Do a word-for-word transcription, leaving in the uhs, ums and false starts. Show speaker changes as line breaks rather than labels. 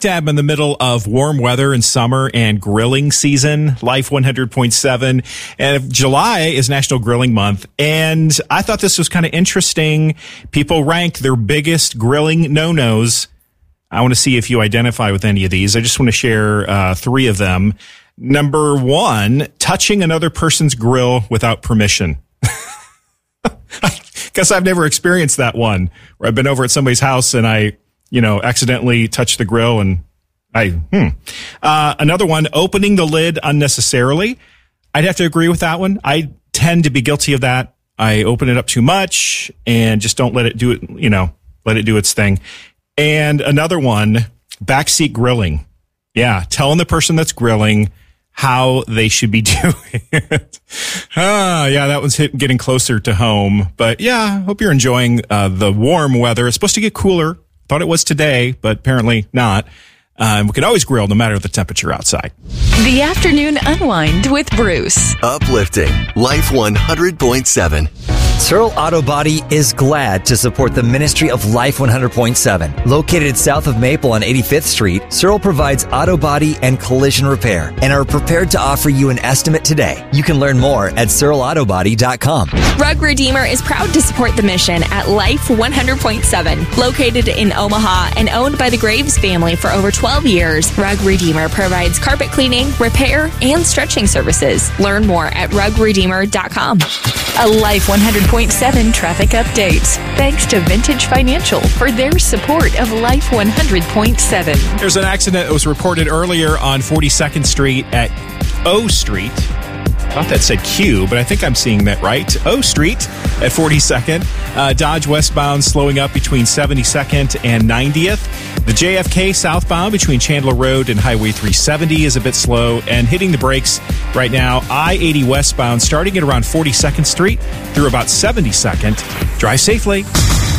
dab in the middle of warm weather and summer and grilling season, Life one hundred point seven. And July is National Grilling Month. And I thought this was kind of interesting. People rank their biggest grilling no-nos. I want to see if you identify with any of these. I just want to share uh, three of them. Number one, touching another person's grill without permission. I guess I've never experienced that one where I've been over at somebody's house and I, you know, accidentally touched the grill and I, hmm. Uh, another one, opening the lid unnecessarily. I'd have to agree with that one. I tend to be guilty of that. I open it up too much and just don't let it do it, you know, let it do its thing. And another one, backseat grilling. Yeah. Telling the person that's grilling how they should be doing it. Ah, yeah, that one's hit, getting closer to home. But yeah, hope you're enjoying uh, the warm weather. It's supposed to get cooler. Thought it was today, but apparently not. Um, we can always grill no matter the temperature outside.
The Afternoon Unwind with Bruce.
Uplifting Life one hundred point seven.
Searle Auto Body is glad to support the ministry of Life one hundred point seven. Located south of Maple on eighty-fifth Street, Searle provides auto body and collision repair and are prepared to offer you an estimate today. You can learn more at searle auto body dot com.
Rug Redeemer is proud to support the mission at Life one hundred point seven. Located in Omaha and owned by the Graves family for over twelve years, Rug Redeemer provides carpet cleaning, repair, and stretching services. Learn more at rug redeemer dot com.
A Life one hundred point seven traffic update. Thanks to Vintage Financial for their support of Life one hundred point seven.
There's an accident that was reported earlier on forty-second Street at O Street. I thought that said Q, but I think I'm seeing that right. O Street at forty-second. Uh, Dodge westbound slowing up between seventy-second and ninetieth. The J F K southbound between Chandler Road and Highway three seventy is a bit slow. And hitting the brakes right now, I eighty westbound starting at around forty-second Street through about seventy-second. Drive safely.